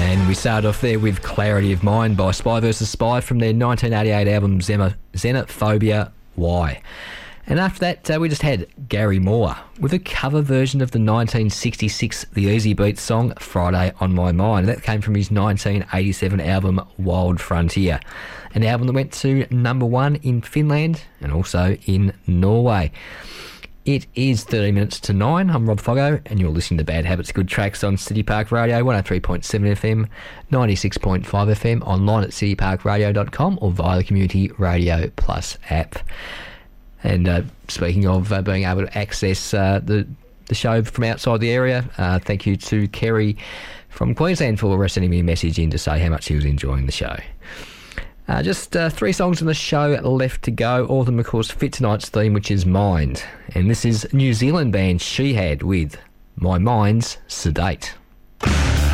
And we started off there with Clarity of Mind by Spy vs. Spy from their 1988 album Xenophobia Y. And after that, we just had Gary Moore with a cover version of the 1966 The Easy Beats song Friday on My Mind. That came from his 1987 album Wild Frontier, an album that went to number 1 in Finland and also in Norway. It is 30 minutes to 9. I'm Rob Foggo, and you're listening to Bad Habits Good Tracks on City Park Radio, 103.7 FM, 96.5 FM, online at cityparkradio.com or via the Community Radio Plus app. And speaking of being able to access the show from outside the area, thank you to Kerry from Queensland for sending me a message in to say how much he was enjoying the show. Just 3 songs on the show left to go. All of them, of course, fit tonight's theme, which is Mind. And this is New Zealand band She Had with My Mind's Sedate.